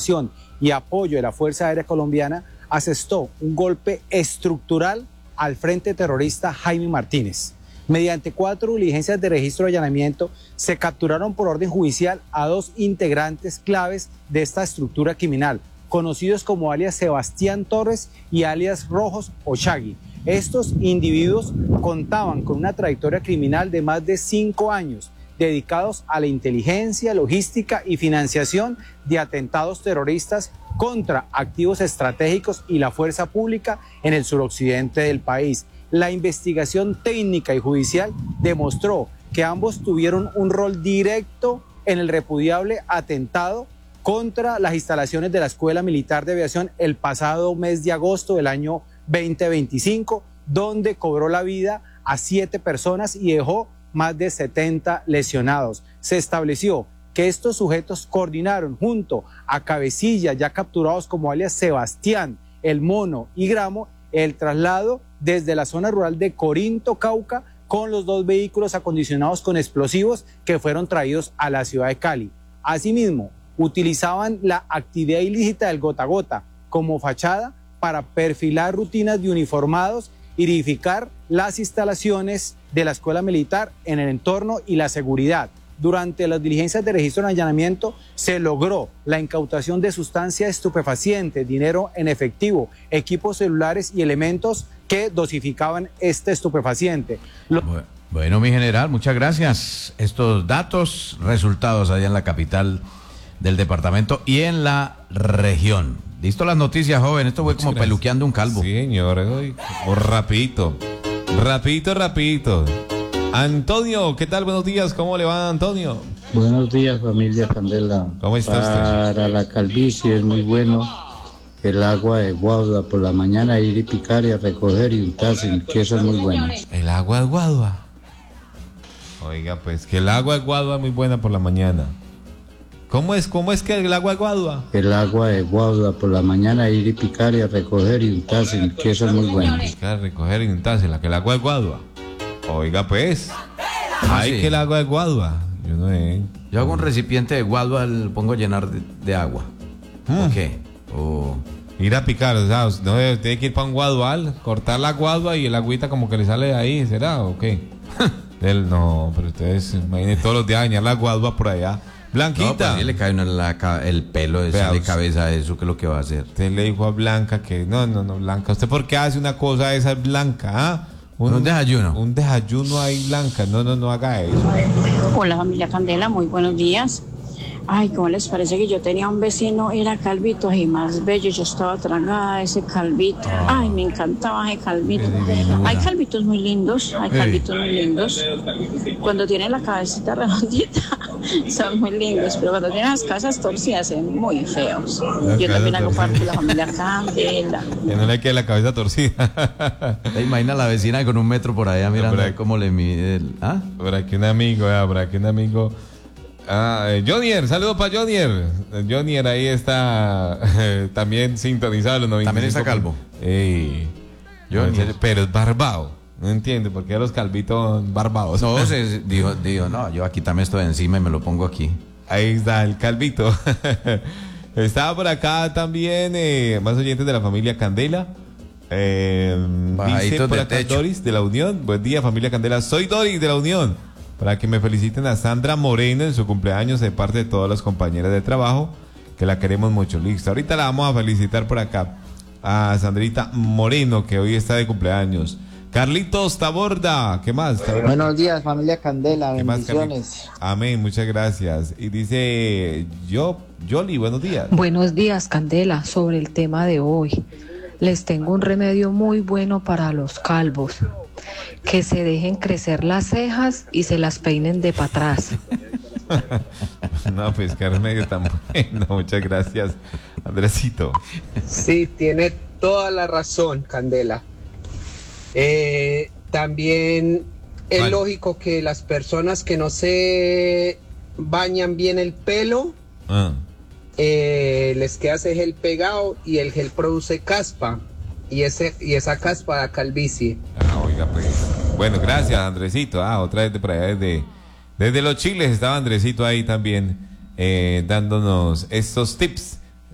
coordinación y apoyo de la Fuerza Aérea Colombiana, asestó un golpe estructural al frente terrorista Jaime Martínez. Mediante 4 diligencias de registro de allanamiento, se capturaron por orden judicial a 2 integrantes claves de esta estructura criminal, conocidos como alias Sebastián Torres y alias Rojos Ochagui. Estos individuos contaban con una trayectoria criminal de más de 5 años, dedicados a la inteligencia, logística y financiación de atentados terroristas contra activos estratégicos y la fuerza pública en el suroccidente del país. La investigación técnica y judicial demostró que ambos tuvieron un rol directo en el repudiable atentado contra las instalaciones de la Escuela Militar de Aviación el pasado mes de agosto del año 2025, donde cobró la vida a 7 personas y dejó más de 70 lesionados. Se estableció que estos sujetos coordinaron junto a cabecillas ya capturados como alias Sebastián, El Mono y Gramo, el traslado desde la zona rural de Corinto, Cauca, con los 2 vehículos acondicionados con explosivos que fueron traídos a la ciudad de Cali. Asimismo, utilizaban la actividad ilícita del gota a gota como fachada para perfilar rutinas de uniformados y edificar las instalaciones de la escuela militar en el entorno y la seguridad. Durante las diligencias de registro en allanamiento se logró la incautación de sustancias estupefacientes, dinero en efectivo, equipos celulares y elementos que dosificaban este estupefaciente. Bueno, mi general, muchas gracias. Estos datos, resultados allá en la capital del departamento y en la región. Listo las noticias, joven. Esto fue como peluqueando un calvo. Sí, señor. Rapidito. Antonio, ¿qué tal? Buenos días. ¿Cómo le va, Antonio? Buenos días, familia Candela. ¿Cómo está usted? Para la calvicie es muy bueno el agua de guadua por la mañana, ir y picar y a recoger y untarse, el queso es muy bueno. El agua de guadua. Oiga, pues que el agua de guadua es muy buena por la mañana. ¿Cómo es que el agua de guadua? El agua de guadua por la mañana, ir y picar y a recoger y untarse, el queso es muy bueno. Picar, recoger y untarse, que el agua de guadua. Oiga, pues. Ay, sí. que el agua de guadua. Yo hago un recipiente de guadua, lo pongo a llenar de agua. ¿O qué? Ir a picar, o sea, no tiene que ir para un guadual, cortar la guadua y el agüita como que le sale de ahí, ¿será o qué? No, pero ustedes imaginen todos los días dañar la guadua por allá. Blanquita. No, pues sí le cae el pelo de cabeza a eso, que es lo que va a hacer. Usted le dijo a Blanca que no, Blanca, ¿usted por qué hace una cosa esa Blanca? ¿Ah? Un desayuno. Un desayuno ahí, Blanca. No haga eso. Hola, familia Candela, muy buenos días. Ay, ¿cómo les parece que yo tenía un vecino, era calvito y más bello? Yo estaba tragada de ese calvito. Ay, me encantaba ese calvito. Hay calvitos muy lindos, Cuando tienen la cabecita redondita, son muy lindos, pero cuando tienen las cabezas torcidas, son muy feos. Yo también hago parte de la familia Candela. Que no le quede la cabeza torcida. ¿Te imaginas a la vecina con 1 metro por allá mirando cómo le mide ¿Ah? Por aquí un amigo. Jonier, saludos para Jonier. Jonier ahí está también sintonizado los 95. También está calvo. Pero es barbado. No entiendo por qué los calvitos barbados. No, dijo, no, yo aquí también estoy encima y me lo pongo aquí. Ahí está el calvito. Estaba por acá también más oyentes de la familia Candela. Dice por acá Doris de la Unión. Buen día, familia Candela. Soy Doris de la Unión. Para que me feliciten a Sandra Moreno en su cumpleaños de parte de todas las compañeras de trabajo, que la queremos mucho. Listo, ahorita la vamos a felicitar por acá a Sandrita Moreno, que hoy está de cumpleaños. Carlitos Taborda, ¿qué más? Buenos días, familia Candela, bendiciones. Amén, muchas gracias. Y dice Yoli, buenos días. Buenos días, Candela. Sobre el tema de hoy, les tengo un remedio muy bueno para los calvos. Que se dejen crecer las cejas y se las peinen de para atrás. No, pues qué remedio tan bueno. Muchas gracias, Andresito. Sí, tiene toda la razón, Candela. También es lógico que las personas que no se bañan bien el pelo, les queda ese gel pegado y el gel produce caspa. Y esa caspa da calvicie. Oiga, pues. Bueno, gracias, Andresito. Otra vez de por allá, desde los Chiles estaba Andresito ahí también, dándonos estos tips.